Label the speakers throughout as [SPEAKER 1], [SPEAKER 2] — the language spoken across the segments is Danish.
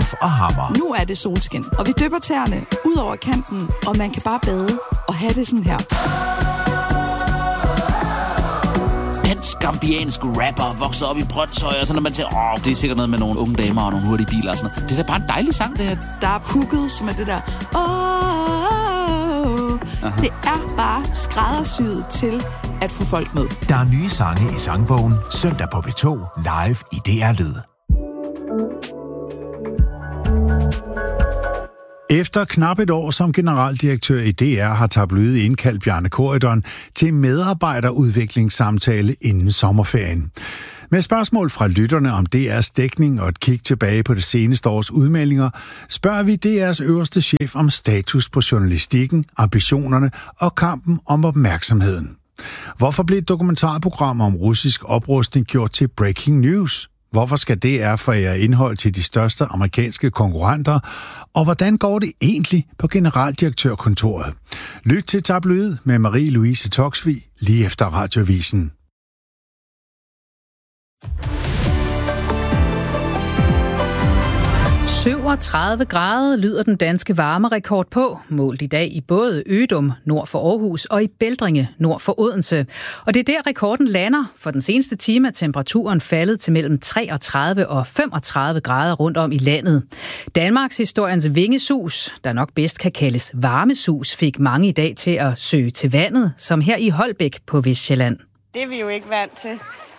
[SPEAKER 1] Steff og Hammer.
[SPEAKER 2] Nu er det solskin, og vi dypper tæerne ud over kanten, og man kan bare bade og have det sådan her.
[SPEAKER 3] Dansk-gambiansk rapper vokser op i Brønshøj, og så når man tænker, det er sikkert noget med nogle unge damer og nogle hurtige biler og sådan noget. Det er da bare en dejlig sang, det her.
[SPEAKER 2] Der er pukket, som er det der. Det er bare skræddersyet til at få folk med.
[SPEAKER 1] Der er nye sange i sangbogen, søndag på P2, live i DR Lyd.
[SPEAKER 4] Efter knap et år som generaldirektør i DR har tabloidet indkaldt Bjarne Corydon til medarbejderudviklingssamtale inden sommerferien. Med spørgsmål fra lytterne om DR's dækning og et kig tilbage på det seneste års udmeldinger, spørger vi DR's øverste chef om status på journalistikken, ambitionerne og kampen om opmærksomheden. Hvorfor blev et dokumentarprogram om russisk oprustning gjort til breaking news? Hvorfor skal DR forære indhold til de største amerikanske konkurrenter? Og hvordan går det egentlig på generaldirektørkontoret? Lyt til tabloidet med Marie-Louise Toksvig lige efter Radioavisen.
[SPEAKER 5] – 37 grader lyder den danske varmerekord på, målt i dag i både Ødum nord for Aarhus og i Bældringe nord for Odense. Og det er der rekorden lander. For den seneste time er temperaturen faldet til mellem 33 og 35 grader rundt om i landet. Danmarks historiens vingesus, der nok bedst kan kaldes varmesus, fik mange i dag til at søge til vandet, som her i Holbæk på Vestsjælland.
[SPEAKER 6] Det er vi jo ikke vant til.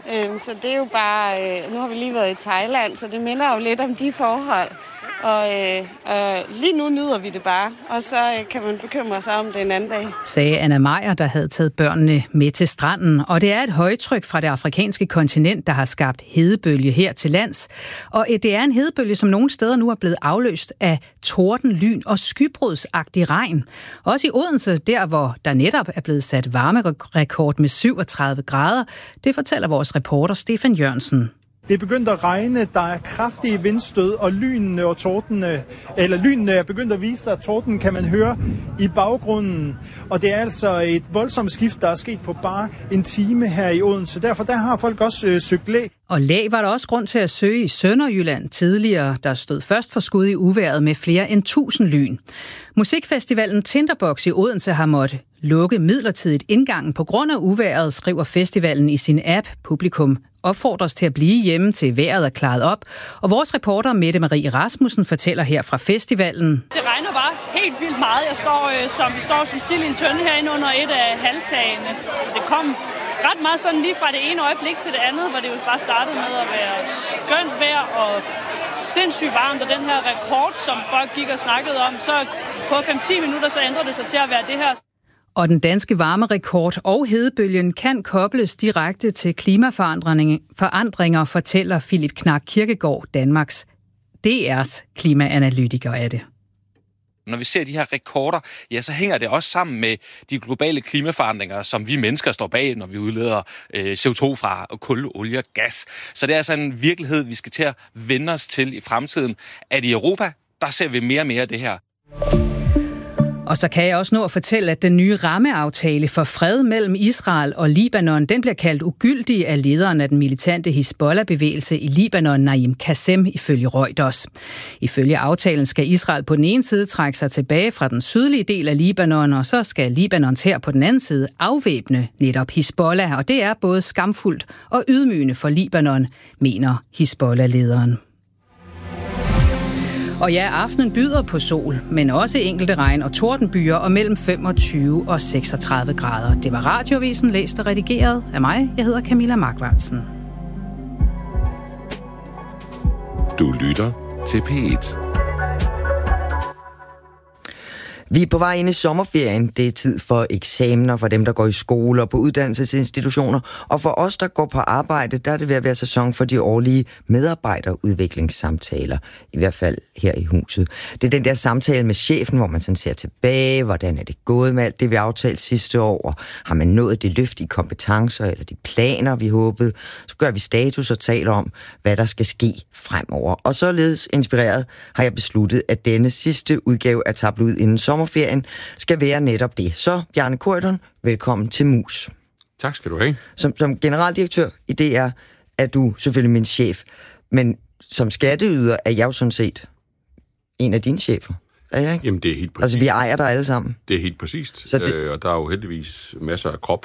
[SPEAKER 6] Så det er jo bare, nu har vi lige været i Thailand, så det minder jo lidt om de forhold. Og lige nu nyder vi det bare, og så kan man bekymre sig om det en anden dag.
[SPEAKER 5] Sagde Anna Meyer, der havde taget børnene med til stranden. Og det er et højtryk fra det afrikanske kontinent, der har skabt hedebølge her til lands. Og det er en hedebølge, som nogle steder nu er blevet afløst af torden, lyn og skybrudsagtig regn. Også i Odense, der hvor der netop er blevet sat varmerekord med 37 grader, det fortæller vores reporter Stefan Jørgensen.
[SPEAKER 7] Det er begyndt at regne, der er kraftige vindstød, og lynene og tordene, eller lynene er begyndt at vise sig, at torden kan man høre i baggrunden. Og det er altså et voldsomt skift, der er sket på bare en time her i Odense. Derfor der har folk også søgt læ. Og
[SPEAKER 5] læ var der også grund til at søge i Sønderjylland tidligere, der stod først for skud i uværet med flere end 1000 lyn. Musikfestivalen Tinderbox i Odense har måttet lukke midlertidigt indgangen på grund af uværet, skriver festivalen i sin app. Publikum opfordres til at blive hjemme til vejret er klaret op. Og vores reporter Mette Marie Rasmussen fortæller her fra festivalen.
[SPEAKER 8] Det regner bare helt vildt meget. Vi står som sild i en tønde herinde under et af halvtagene. Det kom ret meget sådan lige fra det ene øjeblik til det andet, hvor det jo bare startede med at være skønt vejr og sindssygt varmt. Og den her rekord, som folk gik og snakkede om, så på 5-10 minutter, så ændrede det sig til at være det her.
[SPEAKER 5] Og den danske varmerekord og hedebølgen kan kobles direkte til klimaforandringer, fortæller Philip Knark Kirkegaard, Danmarks DR's klimaanalytiker af det.
[SPEAKER 9] Når vi ser de her rekorder, ja, så hænger det også sammen med de globale klimaforandringer, som vi mennesker står bag, når vi udleder CO2 fra kul, olie og gas. Så det er altså en virkelighed, vi skal til at vende os til i fremtiden. At i Europa, der ser vi mere og mere af det her.
[SPEAKER 5] Og så kan jeg også nå at fortælle, at den nye rammeaftale for fred mellem Israel og Libanon, den bliver kaldt ugyldig af lederen af den militante Hizbollah-bevægelse i Libanon, Naim Qassem, ifølge Reuters. Ifølge aftalen skal Israel på den ene side trække sig tilbage fra den sydlige del af Libanon, og så skal Libanons hær på den anden side afvæbne netop Hizbollah, og det er både skamfuldt og ydmygende for Libanon, mener Hizbollah-lederen. Og ja, aftenen byder på sol, men også enkelte regn- og tordenbyer og mellem 25 og 36 grader. Det var Radioavisen, læst og redigeret af mig. Jeg hedder Camilla Markvartsen.
[SPEAKER 10] Du lytter til P1.
[SPEAKER 11] Vi er på vej ind i sommerferien. Det er tid for eksamener for dem, der går i skole og på uddannelsesinstitutioner. Og for os, der går på arbejde, der er det ved at være sæson for de årlige medarbejderudviklingssamtaler. I hvert fald her i huset. Det er den der samtale med chefen, hvor man sådan ser tilbage. Hvordan er det gået med alt det, vi aftalte sidste år? Og har man nået det løft i kompetencer eller de planer, vi håbede? Så gør vi status og taler om, hvad der skal ske fremover. Og således inspireret har jeg besluttet, at denne sidste udgave af tabloid inden sommerferien skal være netop det. Så Bjarne Corydon, velkommen til Mus.
[SPEAKER 12] Tak skal du have.
[SPEAKER 11] Som generaldirektør i DR er du selvfølgelig min chef, men som skatteyder er jeg jo sådan set en af dine chefer. Er jeg ikke?
[SPEAKER 12] Jamen, det er helt præcist.
[SPEAKER 11] Altså, vi ejer dig alle sammen.
[SPEAKER 12] Det er helt præcist.
[SPEAKER 11] Det...
[SPEAKER 12] og der er jo heldigvis masser af krop.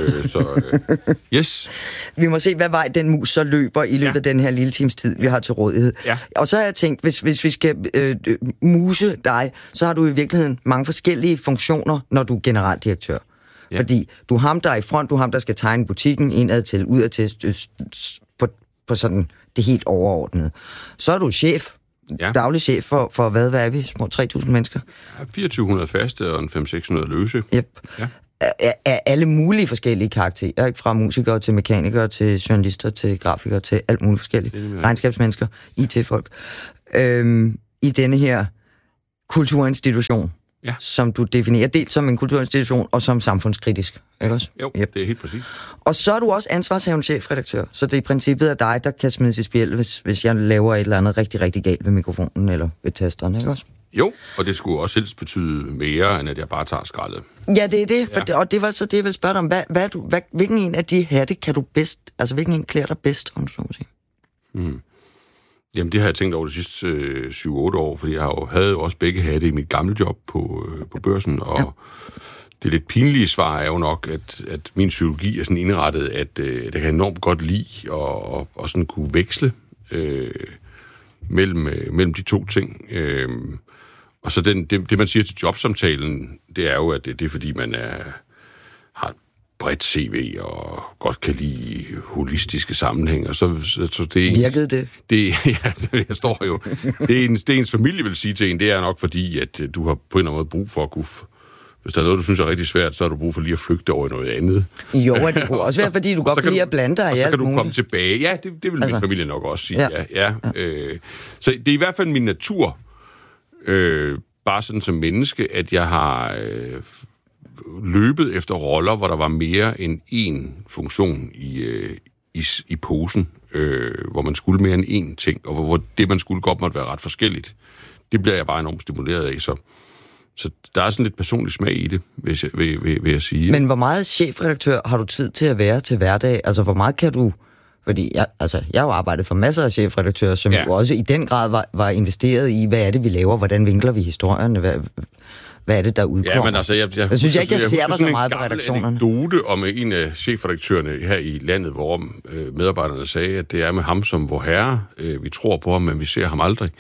[SPEAKER 12] Yes.
[SPEAKER 11] Vi må se, hvad vej den mus så løber i løbet af den her lille times tid, vi har til rådighed. Ja. Og så har jeg tænkt, hvis vi skal muse dig, så har du i virkeligheden mange forskellige funktioner, når du er generaldirektør. Ja. Fordi du er ham, der er i front, du er ham, der skal tegne butikken indad til, udad til, på sådan det helt overordnede. Så er du chef. Ja. Daglig chef for hvad er vi? Små 3.000 mennesker?
[SPEAKER 12] Ja, 2.400 faste og 500-600 løse.
[SPEAKER 11] Yep. Ja. Af alle mulige forskellige karakterer, ikke? Fra musikere til mekanikere, til journalister, til grafikere, til alt muligt forskelligt. Regnskabsmennesker, IT-folk. I denne her kulturinstitution, som du definerer dels som en kulturinstitution og som samfundskritisk, ikke også?
[SPEAKER 12] Jo, yep. Det er helt præcis.
[SPEAKER 11] Og så er du også ansvarshavende chefredaktør, så det er i princippet af dig, der kan smides i spjæld, hvis jeg laver et eller andet rigtig, rigtig galt ved mikrofonen eller ved tasterne, ikke også?
[SPEAKER 12] Jo, og det skulle også helst betyde mere, end at jeg bare tager skraldet.
[SPEAKER 11] Ja, det er det, og det var så det, jeg ville spørge dig om. Hvilken en af de hatte kan du bedst, altså hvilken en klæder dig bedst, om du så må sige?
[SPEAKER 12] Jamen, det har jeg tænkt over de sidste 7-8 år, fordi jeg havde jo også begge hatte i mit gamle job på børsen, og det lidt pinlige svar er jo nok, at min psykologi er sådan indrettet, at det kan enormt godt lide og sådan kunne veksle mellem de to ting. Og så det, man siger til jobsamtalen, det er jo, at det er fordi, man har et bredt CV og godt kan lide holistiske sammenhænge. Så det
[SPEAKER 11] virkede det?
[SPEAKER 12] Jeg står jo. Det ens familie vil sige til en, det er nok fordi, at du har på en eller anden måde brug for at kunne... Hvis der er noget, du synes er rigtig svært, så har du brug for lige at flygte over i noget andet.
[SPEAKER 11] Jo, og det kunne også være, fordi du godt kan lide at blande dig.
[SPEAKER 12] Og så kan du komme tilbage. Ja, det vil min familie nok også sige. Ja. Så det er i hvert fald min natur, bare sådan som menneske, at jeg har løbet efter roller, hvor der var mere end én funktion i posen, hvor man skulle mere end én ting, og hvor det, man skulle godt måtte være ret forskelligt. Det bliver jeg bare enormt stimuleret af, så der er sådan lidt personlig smag i det, vil jeg sige.
[SPEAKER 11] Men hvor meget chefredaktør har du tid til at være til hverdag? Altså, hvor meget kan du... Fordi jeg har jo arbejdet for masser af chefredaktører, som jo også i den grad var investeret i, hvad er det, vi laver, hvordan vinkler vi historierne, hvad er det, der udkommer?
[SPEAKER 12] Ja, men altså, jeg
[SPEAKER 11] synes jeg ser dig så meget på redaktionerne.
[SPEAKER 12] Jeg anekdote om en af chefredaktørerne her i landet, hvor medarbejderne sagde, at det er med ham som vor herre. Vi tror på ham, men vi ser ham aldrig.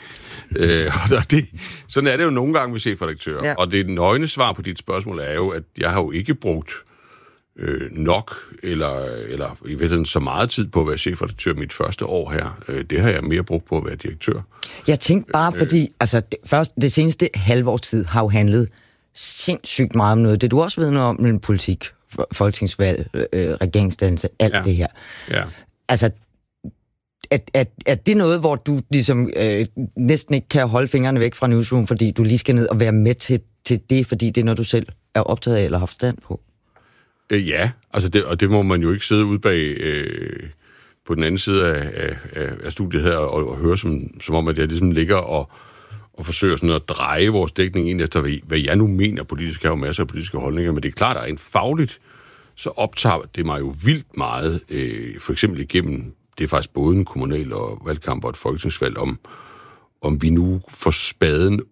[SPEAKER 12] Sådan er det jo nogle gange med chefredaktører. Ja. Og det nøgne svar på dit spørgsmål er jo, at jeg har jo ikke brugt nok, eller i virkeligheden så meget tid på at være chefredaktør mit første år her. Det har jeg mere brugt på at være direktør.
[SPEAKER 11] Jeg tænkte bare, fordi det seneste halvårs tid har jo handlet sindssygt meget om noget. Det du også ved noget om mellem politik, folketingsvalg, regeringsdannelse, alt det her.
[SPEAKER 12] Ja.
[SPEAKER 11] Altså, er det noget, hvor du ligesom næsten ikke kan holde fingrene væk fra newsroom, fordi du lige skal ned og være med til det, fordi det er noget, du selv er optaget af eller har forstand på?
[SPEAKER 12] Ja, altså det må man jo ikke sidde ude bag på den anden side af studiet her og høre som om, at jeg ligesom ligger og forsøger sådan at dreje vores dækning ind efter, hvad jeg nu mener politisk. Jeg har jo masser af politiske holdninger, men det er klart, at rent fagligt, så optager det mig jo vildt meget, for eksempel igennem, det er faktisk både en kommunal og valgkamp og et folketingsvalg, om vi nu får spaden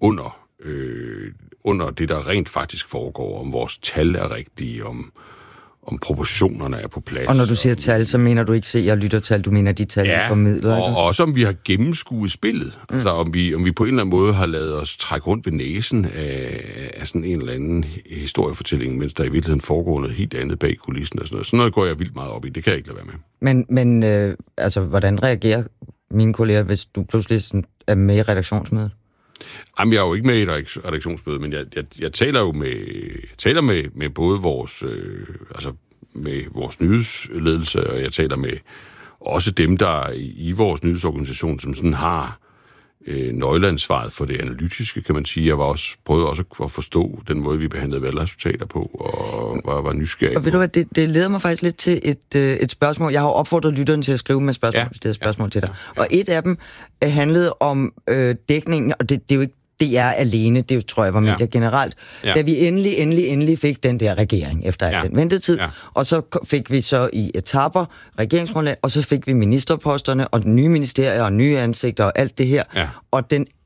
[SPEAKER 12] under det, der rent faktisk foregår, om vores tal er rigtige, om proportionerne er på plads.
[SPEAKER 11] Og når du siger tal, så mener du ikke se og lyttertal, du mener de tal, vi formidler?
[SPEAKER 12] Og også om vi har gennemskuet spillet. Altså om vi på en eller anden måde har lavet os trække rundt ved næsen af sådan en eller anden historiefortælling, mens der i virkeligheden foregår noget helt andet bag kulissen og sådan noget. Sådan noget går jeg vildt meget op i, det kan jeg ikke lade være
[SPEAKER 11] med. Men altså, hvordan reagerer mine kolleger, hvis du pludselig er med i redaktionsmødet?
[SPEAKER 12] Jamen, jeg er jo ikke med i et redaktionsmøde, men jeg taler jo med både vores, med vores nyhedsledelse, og jeg taler med også dem, der i vores nyhedsorganisation, som sådan har nøgleansvaret for det analytiske, kan man sige. Jeg prøvede også at forstå den måde, vi behandlede valgresultater på, og var nysgerrig.
[SPEAKER 11] Og ved du hvad, det leder mig faktisk lidt til et spørgsmål. Jeg har opfordret lytteren til at skrive med spørgsmål til dig. Ja. Og et af dem handlede om dækningen, og det er jo ikke DR alene, det tror jeg var medier generelt, da vi endelig fik den der regering efter al den ventetid, og så fik vi så i etaper regeringsgrundlag, og så fik vi ministerposterne, og nye ministerier, og nye ansigter, og alt det her, og den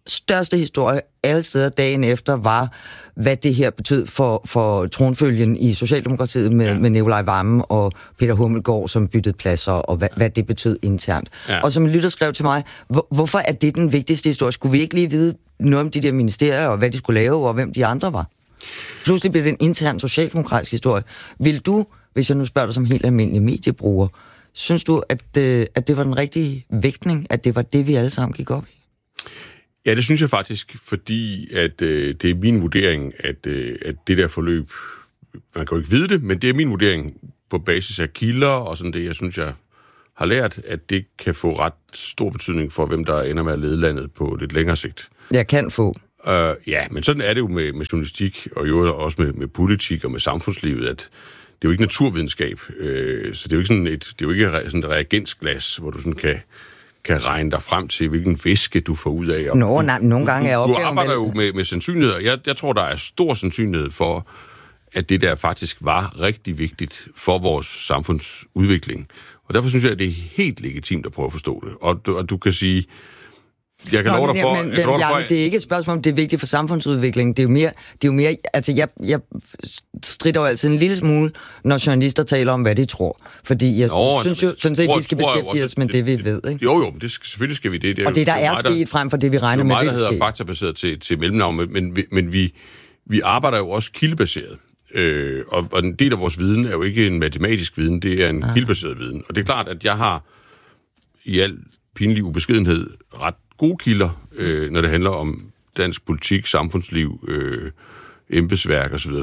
[SPEAKER 11] største historie alle steder dagen efter var, hvad det her betød for tronfølgen i Socialdemokratiet med Nicolai Wammen og Peter Hummelgaard, som byttede pladser, og hvad det betød internt. Ja. Og som en lytter skrev til mig, hvorfor er det den vigtigste historie? Skulle vi ikke lige vide noget om de der ministerier, og hvad de skulle lave, og hvem de andre var? Pludselig blev det en intern socialdemokratisk historie. Vil du, hvis jeg nu spørger dig som helt almindelig mediebruger, synes du, at det var den rigtige vægtning, at det var det, vi alle sammen gik op i?
[SPEAKER 12] Ja, det synes jeg faktisk, fordi at det er min vurdering, at det der forløb, man kan jo ikke vide det, men det er min vurdering på basis af kilder og sådan det, jeg synes, jeg har lært, at det kan få ret stor betydning for, hvem der ender med at lede landet på lidt længere sigt.
[SPEAKER 11] Jeg kan få.
[SPEAKER 12] Ja, men sådan er det jo med journalistik, og jo også med politik og med samfundslivet, at det er jo ikke naturvidenskab, så det er jo ikke sådan et reagensglas, hvor du sådan kan regne dig frem til, hvilken væske du får ud af.
[SPEAKER 11] Nogle gange er opgaven...
[SPEAKER 12] Du arbejder jo med sandsynligheder. Jeg tror, der er stor sandsynlighed for, at det der faktisk var rigtig vigtigt for vores samfundsudvikling. Og derfor synes jeg, at det er helt legitimt at prøve at forstå det. Og du kan sige... Jeg kan love dig for...
[SPEAKER 11] Det er ikke et spørgsmål, om det er vigtigt for samfundsudviklingen. Det er jo mere altså, jeg strider jo altid en lille smule, når journalister taler om, hvad de tror. Fordi jeg synes jo sådan set, vi skal beskæftige os med det, vi ved. Ikke?
[SPEAKER 12] Jo, selvfølgelig skal vi det.
[SPEAKER 11] Og det, der er sket frem for det, vi regner med, det
[SPEAKER 12] der hedder faktabaseret til mellemnavn, men vi arbejder jo også kildebaseret. Og en del af vores viden er jo ikke en matematisk viden, det er en kildebaseret viden. Og det er klart, at jeg har i al pinlig ubeskedenhed ret gode kilder, når det handler om dansk politik, samfundsliv, embedsværk osv.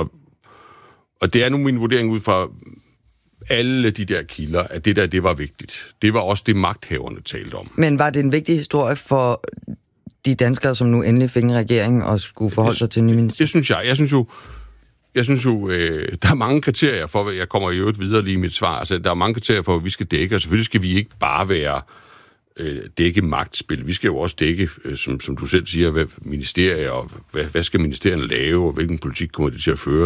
[SPEAKER 12] Og det er nu min vurdering ud fra alle de der kilder, at det var vigtigt. Det var også det, magthaverne talte om. Men
[SPEAKER 11] var det en vigtig historie for de danskere, som nu endelig fik en regering og skulle forholde sig til en ny minister?
[SPEAKER 12] Det synes jeg. Jeg synes jo, der er mange kriterier for, jeg kommer i øvrigt videre lige i mit svar, altså der er mange kriterier for, hvad vi skal dække, og selvfølgelig skal vi ikke bare dække magtspil. Vi skal jo også dække, som du selv siger, hvad ministerier, og hvad skal ministerierne lave, og hvilken politik kommer de til at føre.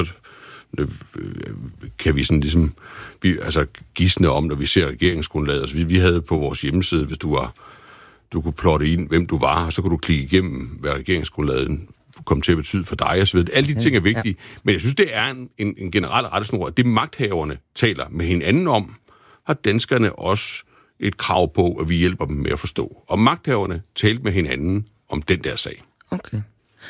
[SPEAKER 12] Kan vi sådan ligesom, gisne om, når vi ser regeringsgrundlaget. Altså, vi havde på vores hjemmeside, hvis du kunne plotte ind, hvem du var, og så kunne du klikke igennem, hvad regeringsgrundlaget kom til at betyde for dig, og så videre. Alle de ting er vigtige. Ja. Men jeg synes, det er en generel rettesnor, at det magthaverne taler med hinanden om, har danskerne også et krav på, at vi hjælper dem med at forstå. Og magthaverne talte med hinanden om den der sag.
[SPEAKER 11] Okay.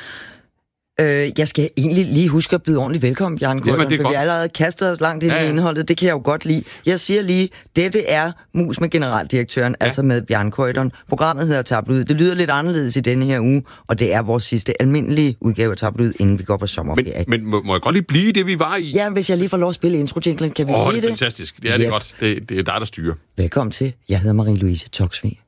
[SPEAKER 11] Jeg skal egentlig lige huske at byde ordentligt velkommen, Bjarne Corydon, for vi allerede kastet os langt ind i indholdet. Det kan jeg jo godt lide. Jeg siger lige, dette er Mus med generaldirektøren, altså med Bjarne Corydon. Programmet hedder Tabloid. Det lyder lidt anderledes i denne her uge, og det er vores sidste almindelige udgave af Tabloid, inden vi går på sommerferie.
[SPEAKER 12] Men må jeg godt lige blive det, vi var i?
[SPEAKER 11] Ja, hvis jeg lige får lov at spille intro-jinglen, kan vi sige det?
[SPEAKER 12] Det er fantastisk. Det er det godt. Det er dig, der styrer.
[SPEAKER 11] Velkommen til. Jeg hedder Marie-Louise Toksvig.